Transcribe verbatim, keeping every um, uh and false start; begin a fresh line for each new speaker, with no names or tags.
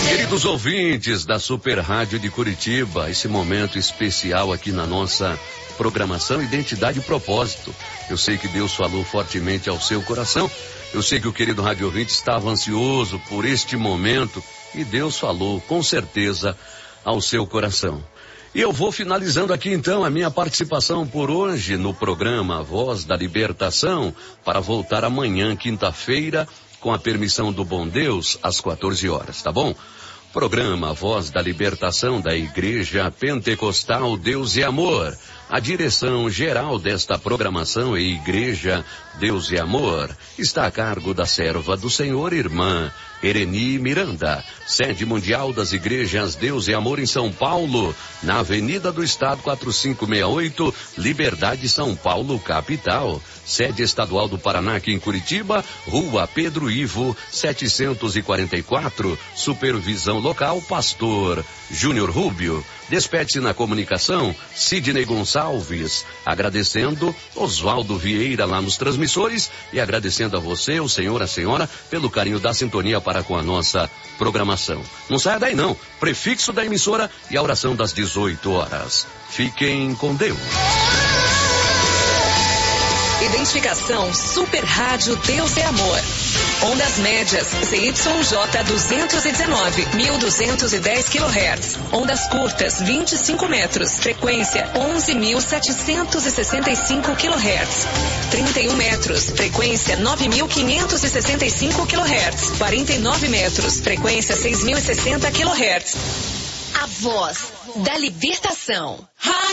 Queridos ouvintes da Super Rádio de Curitiba, esse momento especial aqui na nossa programação Identidade e Propósito. Eu sei que Deus falou fortemente ao seu coração. Eu sei que o querido rádio ouvinte estava ansioso por este momento e Deus falou com certeza ao seu coração. E eu vou finalizando aqui então a minha participação por hoje no programa Voz da Libertação, para voltar amanhã, quinta-feira, com a permissão do bom Deus, às quatorze horas, tá bom? Programa Voz da Libertação da Igreja Pentecostal Deus e Amor. A direção geral desta programação e Igreja Deus e Amor está a cargo da serva do Senhor, irmã Ereni Miranda, sede mundial das Igrejas Deus e Amor em São Paulo, na Avenida do Estado quatrocentos e sessenta e oito, Liberdade, São Paulo, capital. Sede estadual do Paraná aqui em Curitiba, Rua Pedro Ivo, setecentos e quarenta e quatro, supervisão local, Pastor Júnior Rubio. Despede-se na comunicação, Sidney Gonçalves, agradecendo Oswaldo Vieira lá nos transmissores e agradecendo a você, o senhor, a senhora, pelo carinho da sintonia para com a nossa programação. Não saia daí não, prefixo da emissora e a oração das dezoito horas. Fiquem com Deus.
Identificação Super Rádio Deus é Amor. Ondas médias C Y J duzentos e dezenove, mil duzentos e dez quilohertz. Ondas curtas vinte e cinco metros. Frequência onze mil setecentos e sessenta e cinco quilohertz. trinta e um metros. Frequência nove mil quinhentos e sessenta e cinco quilohertz. quarenta e nove metros. Frequência seis mil e sessenta quilohertz. A voz da libertação.